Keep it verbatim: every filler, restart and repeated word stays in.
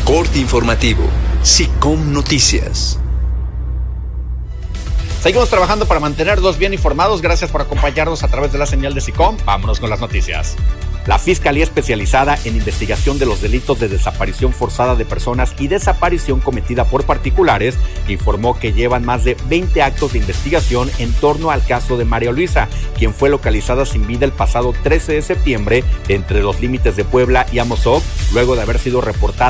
Corte informativo. SICOM Noticias. Seguimos trabajando para mantenerlos bien informados. Gracias por acompañarnos a través de la señal de SICOM. Vámonos con las noticias. La Fiscalía Especializada en Investigación de los Delitos de Desaparición Forzada de Personas y Desaparición Cometida por Particulares informó que llevan más de veinte actos de investigación en torno al caso de María Luisa, quien fue localizada sin vida el pasado trece de septiembre entre los límites de Puebla y Amozoc, luego de haber sido reportada